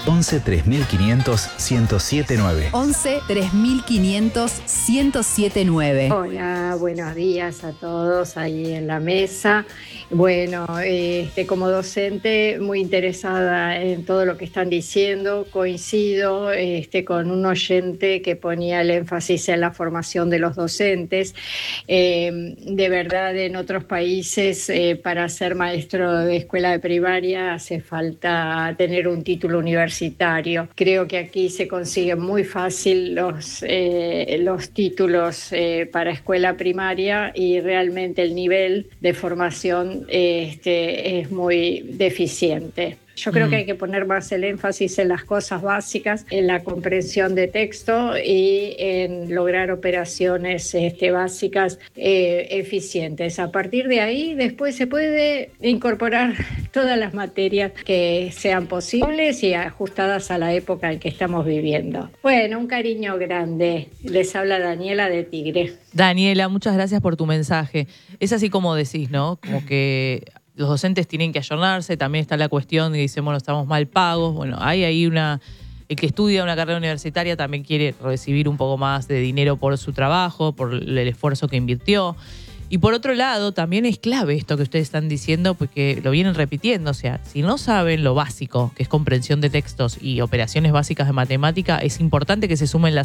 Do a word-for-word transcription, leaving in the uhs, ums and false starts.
once tres mil quinientos, ciento siete nueve. once tres mil quinientos, ciento siete nueve. Hola, buenos días a todos ahí en la mesa. Bueno, este, como docente muy interesada en todo lo que están diciendo, coincido este, con un oyente que ponía el énfasis en la formación de los docentes. Eh, de verdad, en otros países eh, para ser maestro de escuela de primaria hace falta tener un título universitario. Creo que aquí se consiguen muy fácil los, eh, los títulos eh, para escuela primaria y realmente el nivel de formación este, es muy deficiente. Yo creo mm. que hay que poner más el énfasis en las cosas básicas, en la comprensión de texto y en lograr operaciones este, básicas eh, eficientes. A partir de ahí, después se puede incorporar todas las materias que sean posibles y ajustadas a la época en que estamos viviendo. Bueno, un cariño grande. Les habla Daniela de Tigre. Daniela, muchas gracias por tu mensaje. Es así como decís, ¿no? Como que los docentes tienen que ayornarse, también está la cuestión de que dicen, bueno, estamos mal pagos. Bueno, hay ahí una... El que estudia una carrera universitaria también quiere recibir un poco más de dinero por su trabajo, por el esfuerzo que invirtió. Y por otro lado, también es clave esto que ustedes están diciendo, porque lo vienen repitiendo. O sea, si no saben lo básico, que es comprensión de textos y operaciones básicas de matemática, es importante que se sumen las